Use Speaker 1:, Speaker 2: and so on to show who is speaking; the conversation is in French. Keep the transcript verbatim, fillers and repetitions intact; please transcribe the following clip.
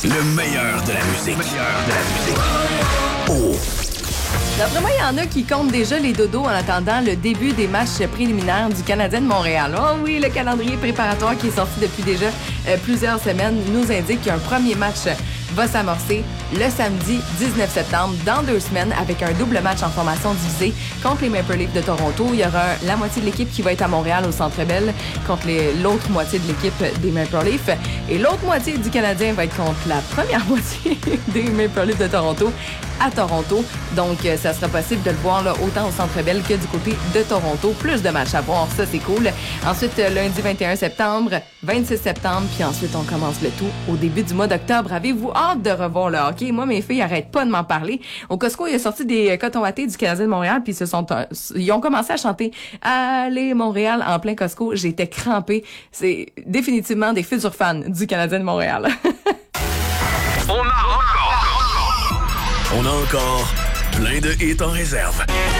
Speaker 1: Le meilleur de la musique. Le meilleur de la musique. Oh.
Speaker 2: D'après moi, il y en a qui comptent déjà les dodos en attendant le début des matchs préliminaires du Canadien de Montréal. Oh oui, le calendrier préparatoire qui est sorti depuis déjà euh, plusieurs semaines nous indique qu'un premier match va s'amorcer le samedi dix-neuf septembre, dans deux semaines, avec un double match en formation divisée contre les Maple Leafs de Toronto. Il y aura la moitié de l'équipe qui va être à Montréal au Centre Bell contre les, l'autre moitié de l'équipe des Maple Leafs. Et l'autre moitié du Canadien va être contre la première moitié des Maple Leafs de Toronto à Toronto. Donc, ça sera possible de le voir là, autant au Centre Bell que du côté de Toronto. Plus de matchs à voir, ça c'est cool. Ensuite, lundi vingt et un septembre, vingt-six septembre, puis ensuite on commence le tout au début du mois d'octobre. Avez-vous hâte de revoir le hockey? Moi, mes filles arrêtent pas de m'en parler. Au Costco, il a sorti des cotons wattés du Canadien de Montréal, puis ils se sont, ils ont commencé à chanter « Allez Montréal » en plein Costco. J'étais crampée. C'est définitivement des futurs fans du Canadien de Montréal.
Speaker 1: On a encore, on a encore plein de hits en réserve.